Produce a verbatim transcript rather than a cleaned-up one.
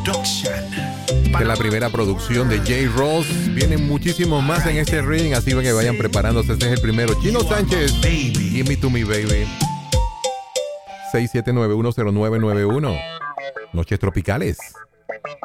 Esta es la primera producción de J. Ross. Vienen muchísimos más en este ring, así que vayan preparándose. Este es el primero. Chino Sánchez, Give Me To Me Baby. seis siete nueve uno cero nueve nueve uno. Noches Tropicales.